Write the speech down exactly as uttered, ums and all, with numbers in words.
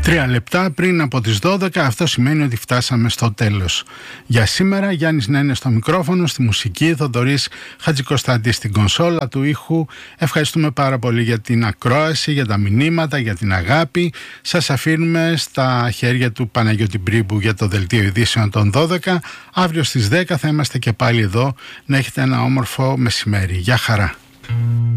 Τρία λεπτά πριν από τις δώδεκα, αυτό σημαίνει ότι φτάσαμε στο τέλος. Για σήμερα, Γιάννης Νένες στο μικρόφωνο, στη μουσική, Θοδωρής Χατζικοστάτη στην κονσόλα του ήχου. Ευχαριστούμε πάρα πολύ για την ακρόαση, για τα μηνύματα, για την αγάπη. Σας αφήνουμε στα χέρια του Παναγιώτη Μπρίμπου για το δελτίο ειδήσεων των δώδεκα. Αύριο στις δέκα θα είμαστε και πάλι εδώ. Να έχετε ένα όμορφο μεσημέρι. Γεια χαρά.